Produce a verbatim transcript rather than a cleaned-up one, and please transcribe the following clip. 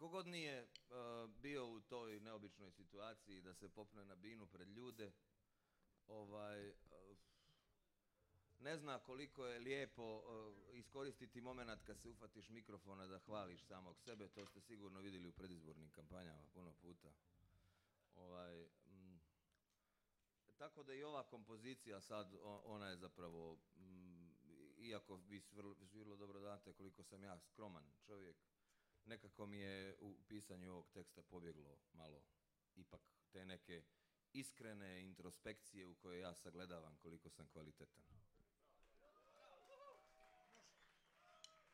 kogod nije uh, bio u toj neobičnoj situaciji da se popne na binu pred ljude, ovaj, uh, ne zna koliko je lijepo uh, iskoristiti moment kad se ufatiš mikrofona da hvališ samog sebe, to ste sigurno vidjeli u predizbornim kampanjama puno puta. Ovaj, mm, tako da i ova kompozicija sad, ona je zapravo, mm, iako vi vrlo dobro znate koliko sam ja skroman čovjek, nekako mi je u pisanju ovog teksta pobjeglo malo ipak te neke iskrene introspekcije u kojoj ja sagledavam koliko sam kvalitetan.